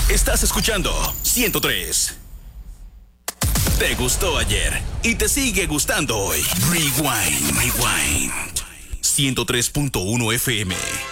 Estás escuchando 103. Te gustó ayer y te sigue gustando hoy. Rewind. 103.1 FM.